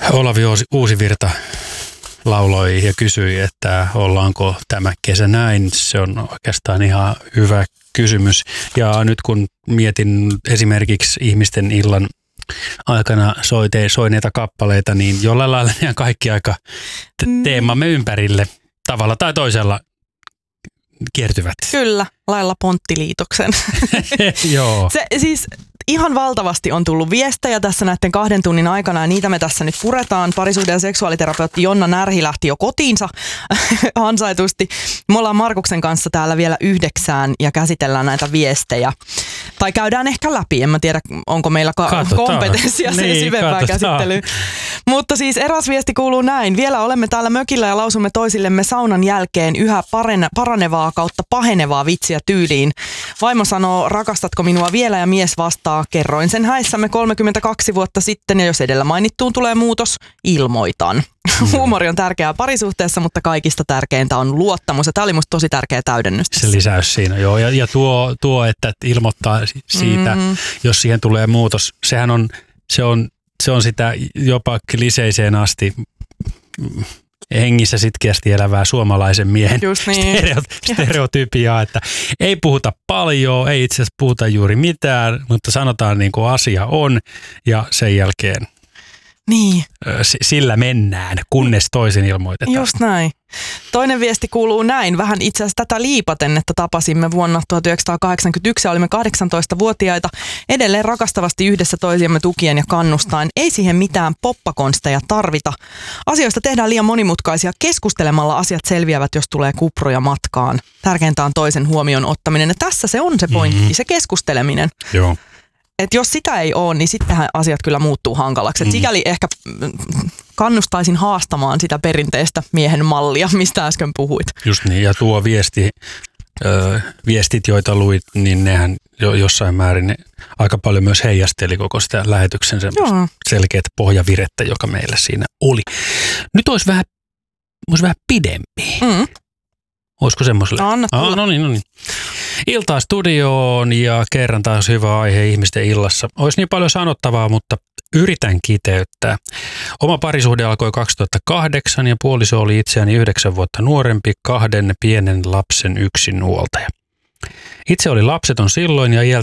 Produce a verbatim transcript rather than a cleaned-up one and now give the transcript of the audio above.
Olavi Uusivirta lauloi ja kysyi, että ollaanko tämä kesä näin. Se on oikeastaan ihan hyvä kysymys. Ja nyt kun mietin esimerkiksi ihmisten illan aikana soite, soineita kappaleita, niin jollain lailla ne kaikki aika teemamme ympärille tavalla tai toisella kiertyvät. Kyllä, lailla Ponttiliitoksen. Joo. Se siis ihan valtavasti on tullut viestejä tässä näiden kahden tunnin aikana ja niitä me tässä nyt puretaan. Parisuhde- ja seksuaaliterapeutti Jonna Närhi lähti jo kotiinsa ansaitusti. Me ollaan Markuksen kanssa täällä vielä yhdeksään ja käsitellään näitä viestejä. Tai käydään ehkä läpi, en mä tiedä onko meillä ka- kompetenssia sen niin, syvempää käsittelyyn. Mutta siis eräs viesti kuuluu näin. Vielä olemme täällä mökillä ja lausumme toisillemme saunan jälkeen yhä parene- paranevaa kautta pahenevaa vitsiä tyyliin. Vaimo sanoo, rakastatko minua vielä ja mies vastaa, kerroin sen häissämme kolmekymmentäkaksi vuotta sitten ja jos edellä mainittuun tulee muutos, ilmoitan. Mm. Huumori on tärkeää parisuhteessa, mutta kaikista tärkeintä on luottamus ja tämä oli musta tosi tärkeä täydennys. Se lisäys siinä, joo. Ja, ja tuo, tuo, että ilmoittaa siitä, mm-hmm. jos siihen tulee muutos, sehän on, se on, se on sitä jopa kliseiseen asti hengissä sitkeästi elävää suomalaisen miehen niin. stereo, stereotypiaa, että ei puhuta paljon, ei itse asiassa puhuta juuri mitään, mutta sanotaan niin kuin asia on ja sen jälkeen niin. sillä mennään, kunnes toisin ilmoitetaan. Just näin. Toinen viesti kuuluu näin, vähän itse asiassa tätä liipaten, että tapasimme vuonna tuhatyhdeksänsataakahdeksankymmentäyksi ja olimme kahdeksantoistavuotiaita, edelleen rakastavasti yhdessä toisiamme tukien ja kannustain. Ei siihen mitään poppakonsteja tarvita. Asioista tehdään liian monimutkaisia, keskustelemalla asiat selviävät, jos tulee kuproja matkaan. Tärkeintä on toisen huomioon ottaminen ja tässä se on se pointti, mm-hmm. se keskusteleminen. Joo. Et jos sitä ei ole, niin sittenhän asiat kyllä muuttuu hankalaksi. Et sikäli ehkä kannustaisin haastamaan sitä perinteistä miehen mallia, mistä äsken puhuit. Just niin, ja tuo viesti, ö, viestit, joita luit, niin nehän jo jossain määrin ne aika paljon myös heijasteli koko sitä lähetyksen selkeät pohjavirettä, joka meillä siinä oli. Nyt olisi vähän, olisi vähän pidempi. Mm. Olisiko semmoiselle? No, anna tulla. Ah, no niin, no niin. Iltaa studioon ja kerran taas hyvä aihe ihmisten illassa. Olisi niin paljon sanottavaa, mutta yritän kiteyttää. Oma parisuhde alkoi kaksituhattakahdeksan ja puoliso oli itseäni yhdeksän vuotta nuorempi, kahden pienen lapsen yksinhuoltaja. Itse oli lapseton silloin ja